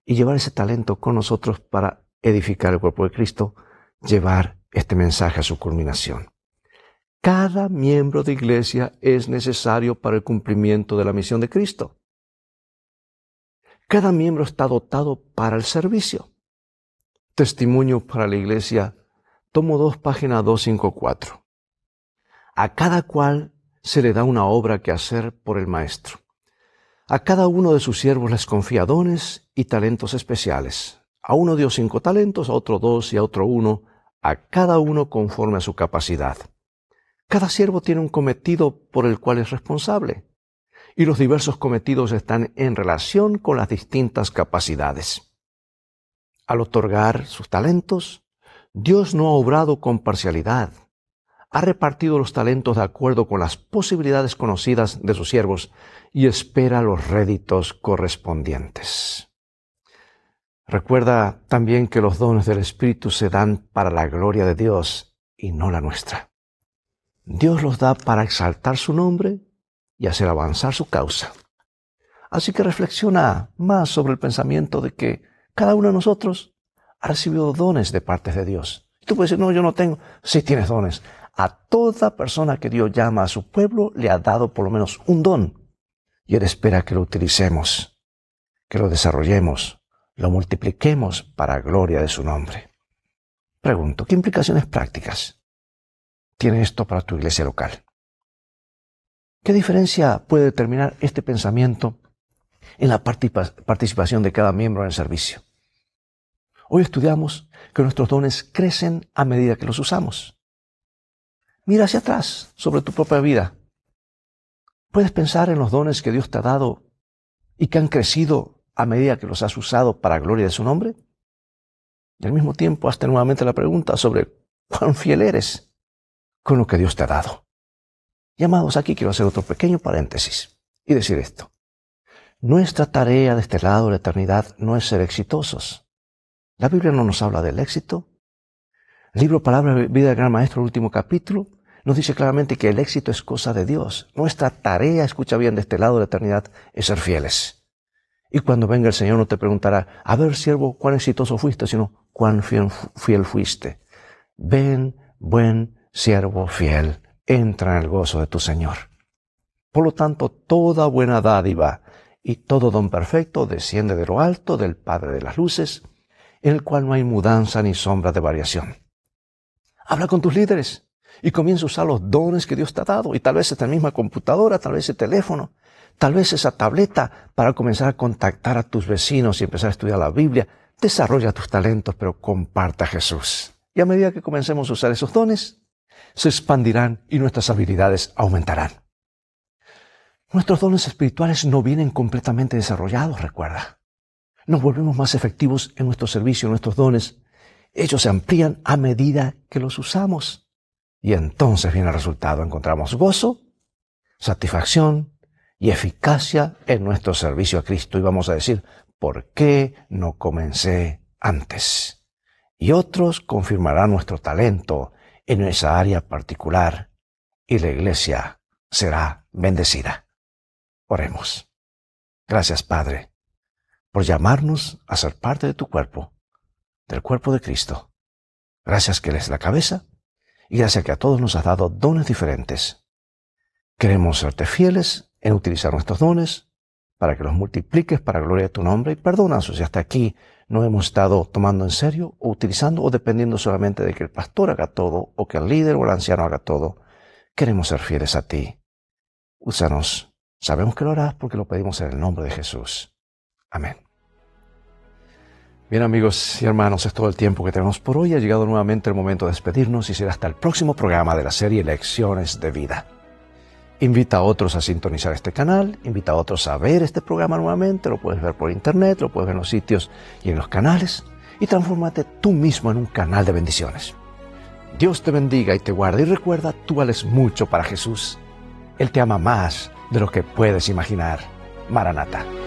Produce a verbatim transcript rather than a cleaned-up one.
y llevar ese talento con nosotros para edificar el cuerpo de Cristo, llevar este mensaje a su culminación. Cada miembro de iglesia es necesario para el cumplimiento de la misión de Cristo. Cada miembro está dotado para el servicio. Testimonio para la iglesia, tomo dos, página doscientos cincuenta y cuatro. A cada cual se le da una obra que hacer por el maestro. A cada uno de sus siervos les confía dones y talentos especiales. A uno dio cinco talentos, a otro dos y a otro uno, a cada uno conforme a su capacidad. Cada siervo tiene un cometido por el cual es responsable, y los diversos cometidos están en relación con las distintas capacidades. Al otorgar sus talentos, Dios no ha obrado con parcialidad. Ha repartido los talentos de acuerdo con las posibilidades conocidas de sus siervos y espera los réditos correspondientes. Recuerda también que los dones del Espíritu se dan para la gloria de Dios y no la nuestra. Dios los da para exaltar su nombre y hacer avanzar su causa. Así que reflexiona más sobre el pensamiento de que cada uno de nosotros ha recibido dones de parte de Dios. Y tú puedes decir, no, yo no tengo. Sí tienes dones. A toda persona que Dios llama a su pueblo le ha dado por lo menos un don. Y Él espera que lo utilicemos, que lo desarrollemos, lo multipliquemos para gloria de su nombre. Pregunto, ¿qué implicaciones prácticas tiene esto para tu iglesia local? ¿Qué diferencia puede determinar este pensamiento en la participación de cada miembro en el servicio? Hoy estudiamos que nuestros dones crecen a medida que los usamos. Mira hacia atrás sobre tu propia vida. ¿Puedes pensar en los dones que Dios te ha dado y que han crecido a medida que los has usado para gloria de su nombre? Y al mismo tiempo hazte nuevamente la pregunta sobre cuán fiel eres con lo que Dios te ha dado. Y amados, aquí quiero hacer otro pequeño paréntesis y decir esto. Nuestra tarea de este lado de la eternidad no es ser exitosos. La Biblia no nos habla del éxito. El libro Palabra de Vida del Gran Maestro, el último capítulo, nos dice claramente que el éxito es cosa de Dios. Nuestra tarea, escucha bien, de este lado de la eternidad es ser fieles. Y cuando venga el Señor no te preguntará, a ver, siervo, cuán exitoso fuiste, sino cuán fiel, fiel fuiste. Ven, buen siervo fiel, entra en el gozo de tu Señor. Por lo tanto, toda buena dádiva y todo don perfecto desciende de lo alto del Padre de las luces, en el cual no hay mudanza ni sombra de variación. Habla con tus líderes y comienza a usar los dones que Dios te ha dado, y tal vez esta misma computadora, tal vez ese teléfono, tal vez esa tableta, para comenzar a contactar a tus vecinos y empezar a estudiar la Biblia. Desarrolla tus talentos, pero comparta a Jesús. Y a medida que comencemos a usar esos dones, se expandirán y nuestras habilidades aumentarán. Nuestros dones espirituales no vienen completamente desarrollados, recuerda. Nos volvemos más efectivos en nuestro servicio, en nuestros dones. Ellos se amplían a medida que los usamos. Y entonces viene el resultado. Encontramos gozo, satisfacción y eficacia en nuestro servicio a Cristo. Y vamos a decir, ¿por qué no comencé antes? Y otros confirmarán nuestro talento en esa área particular y la iglesia será bendecida. Oremos. Gracias, Padre, por llamarnos a ser parte de tu cuerpo, del cuerpo de Cristo. Gracias que Él es la cabeza y gracias que a todos nos has dado dones diferentes. Queremos serte fieles en utilizar nuestros dones para que los multipliques para gloria de tu nombre, y perdónanos si hasta aquí no hemos estado tomando en serio o utilizando o dependiendo solamente de que el pastor haga todo o que el líder o el anciano haga todo. Queremos ser fieles a ti. Úsanos. Sabemos que lo harás porque lo pedimos en el nombre de Jesús. Amén. Bien, amigos y hermanos, es todo el tiempo que tenemos por hoy. Ha llegado nuevamente el momento de despedirnos y será hasta el próximo programa de la serie Lecciones de Vida. Invita a otros a sintonizar este canal, invita a otros a ver este programa nuevamente, lo puedes ver por internet, lo puedes ver en los sitios y en los canales, y transfórmate tú mismo en un canal de bendiciones. Dios te bendiga y te guarde, y recuerda, tú vales mucho para Jesús. Él te ama más de lo que puedes imaginar. Maranata.